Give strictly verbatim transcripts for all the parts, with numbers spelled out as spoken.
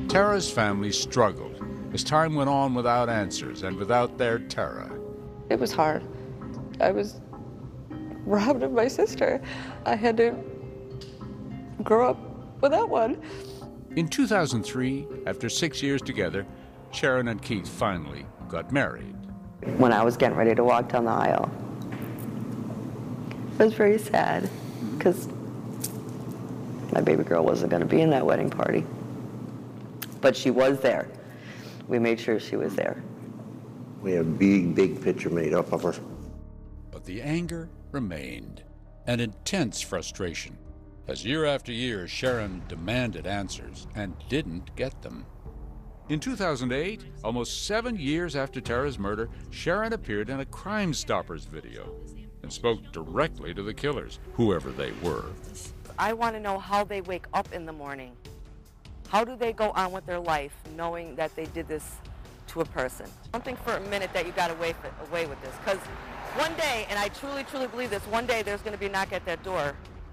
Tara's family struggled as time went on without answers and without their Tara. It was hard. I was robbed of my sister. I had to grow up without one. In two thousand three, after six years together, Sharon and Keith finally got married. When I was getting ready to walk down the aisle, it was very sad because my baby girl wasn't going to be in that wedding party. But she was there. We made sure she was there. We had a big, big picture made up of her. But the anger remained, and intense frustration, as year after year Sharon demanded answers and didn't get them. In two thousand eight, almost seven years after Tara's murder, Sharon appeared in a Crime Stoppers video and spoke directly to the killers, whoever they were. I want to know how they wake up in the morning. How do they go on with their life knowing that they did this to a person? Don't think for a minute that you got away, away with this, because one day, and I truly, truly believe this, one day there's going to be a knock at that door,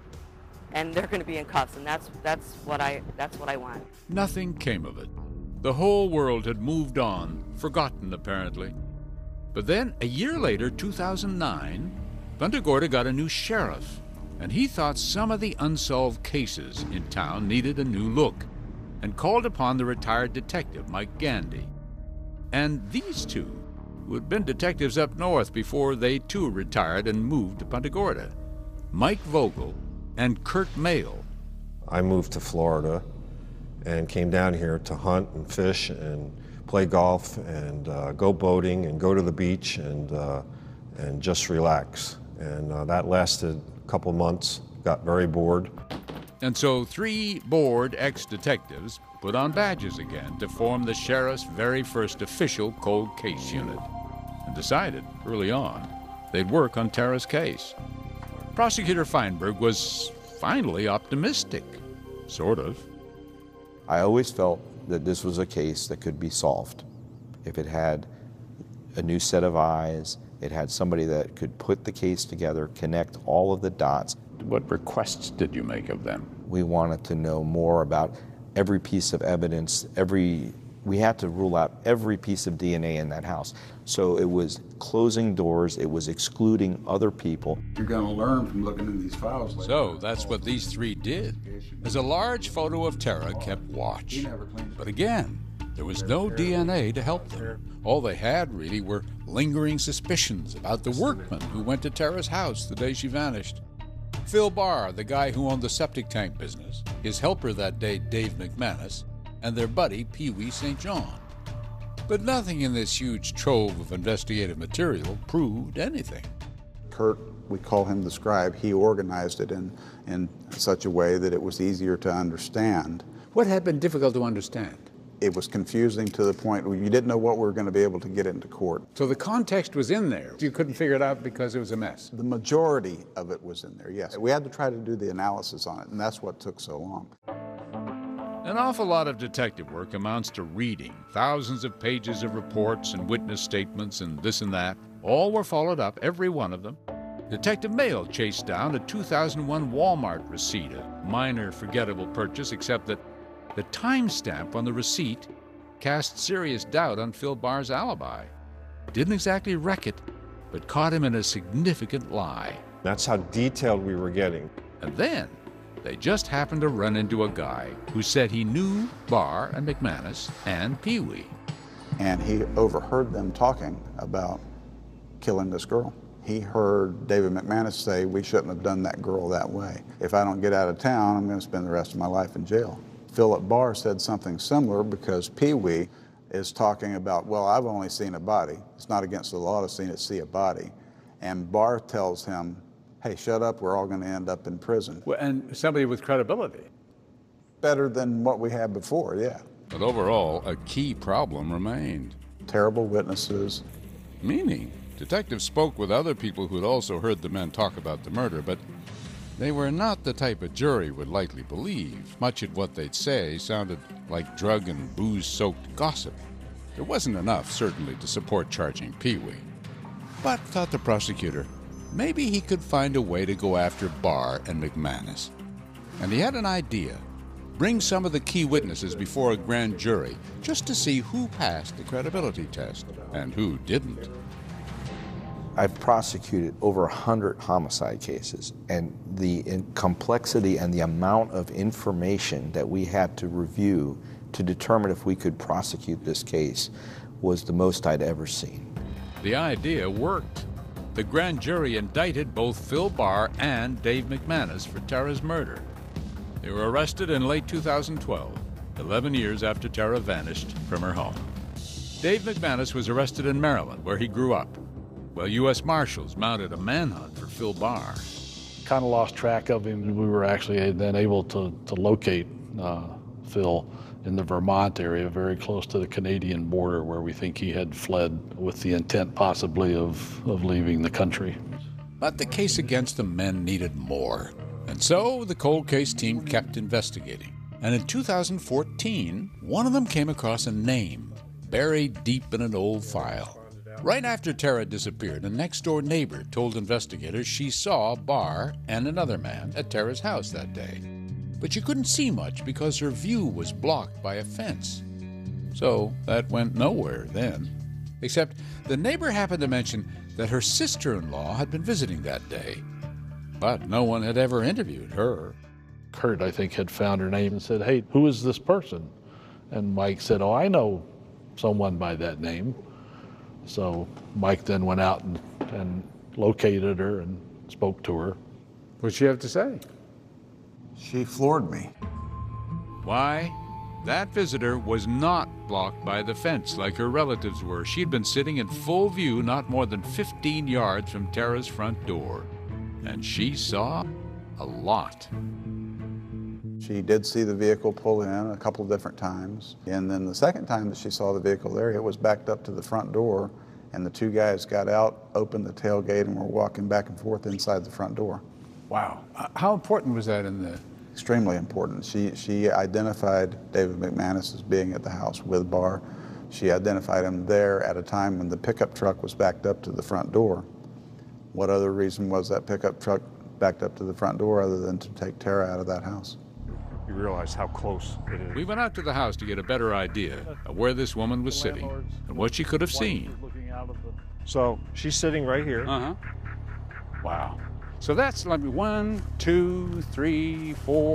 and they're going to be in cuffs, and that's that's what I that's what I want. Nothing came of it. The whole world had moved on, forgotten apparently. But then, a year later, two thousand nine, Punta Gorda got a new sheriff, and he thought some of the unsolved cases in town needed a new look, and called upon the retired detective, Mike Gandy. And these two, who had been detectives up north before they too retired and moved to Punta Gorda, Mike Vogel and Kurt Mayle. I moved to Florida and came down here to hunt and fish and play golf and uh, go boating and go to the beach and, uh, and just relax. And uh, that lasted a couple months, got very bored. And so three bored ex-detectives put on badges again to form the sheriff's very first official cold case unit, and decided early on they'd work on Tara's case. Prosecutor Feinberg was finally optimistic, sort of. I always felt that this was a case that could be solved if it had a new set of eyes, it had somebody that could put the case together, connect all of the dots. What requests did you make of them? We wanted to know more about every piece of evidence, every, we had to rule out every piece of D N A in that house. So it was closing doors, it was excluding other people. You're gonna learn from looking in these files later. So that's what these three did. As a large photo of Tara kept watch. But again, there was no D N A to help them. All they had really were lingering suspicions about the workman who went to Tara's house the day she vanished. Phil Barr, the guy who owned the septic tank business, his helper that day, Dave McManus, and their buddy, Pee Wee Saint John. But nothing in this huge trove of investigative material proved anything. Kurt, we call him the scribe, he organized it in, in such a way that it was easier to understand. What had been difficult to understand? It was confusing to the point where you didn't know what we were going to be able to get into court. So the context was in there. You couldn't figure it out because it was a mess. The majority of it was in there, yes. We had to try to do the analysis on it, and that's what took so long. An awful lot of detective work amounts to reading thousands of pages of reports and witness statements and this and that. All were followed up, every one of them. Detective Mayle chased down a two thousand one Walmart receipt, a minor forgettable purchase, except that the timestamp on the receipt cast serious doubt on Phil Barr's alibi. Didn't exactly wreck it, but caught him in a significant lie. That's how detailed we were getting. And then they just happened to run into a guy who said he knew Barr and McManus and Pee Wee. And he overheard them talking about killing this girl. He heard David McManus say, we shouldn't have done that girl that way. If I don't get out of town, I'm going to spend the rest of my life in jail. Philip Barr said something similar because Pee Wee is talking about, well, I've only seen a body. It's not against the law to see, to see a body. And Barr tells him, hey, shut up, we're all going to end up in prison. Well, and somebody with credibility. Better than what we had before, yeah. But overall, a key problem remained. Terrible witnesses. Meaning, detectives spoke with other people who had also heard the men talk about the murder, but they were not the type a jury would likely believe. Much of what they'd say sounded like drug and booze-soaked gossip. There wasn't enough, certainly, to support charging Pee Wee. But, thought the prosecutor, maybe he could find a way to go after Barr and McManus. And he had an idea. bring some of the key witnesses before a grand jury just to see who passed the credibility test and who didn't. I've prosecuted over one hundred homicide cases, and the in complexity and the amount of information that we had to review to determine if we could prosecute this case was the most I'd ever seen. The idea worked. The grand jury indicted both Phil Barr and Dave McManus for Tara's murder. They were arrested in late two thousand twelve, eleven years after Tara vanished from her home. Dave McManus was arrested in Maryland, where he grew up, while U S Marshals mounted a manhunt for Phil Barr. Kind of lost track of him. We were actually then able to, to locate uh, Phil in the Vermont area, very close to the Canadian border, where we think he had fled with the intent possibly of, of leaving the country. But the case against the men needed more. And so the cold case team kept investigating. And in two thousand fourteen, one of them came across a name buried deep in an old file. Right after Tara disappeared, a next-door neighbor told investigators she saw Barr and another man at Tara's house that day. But she couldn't see much because her view was blocked by a fence. So that went nowhere then. Except the neighbor happened to mention that her sister-in-law had been visiting that day. But no one had ever interviewed her. Kurt, I think, had found her name and said, "Hey, who is this person?" And Mike said, "Oh, I know someone by that name." So Mike then went out and, and located her and spoke to her. What'd she have to say? She floored me. Why? That visitor was not blocked by the fence like her relatives were. She'd been sitting in full view not more than fifteen yards from Tara's front door. And she saw a lot. She did see the vehicle pull in a couple of different times. And then the second time that she saw the vehicle there, it was backed up to the front door, and the two guys got out, opened the tailgate, and were walking back and forth inside the front door. Wow. How important was that in the... Extremely important. She, she identified David McManus as being at the house with Barr. She identified him there at a time when the pickup truck was backed up to the front door. What other reason was that pickup truck backed up to the front door other than to take Tara out of that house? You realize how close it is. We went out to the house to get a better idea of where this woman was sitting and what she could have seen. So she's sitting right here. Uh-huh. Wow. So that's like one, two, three, four,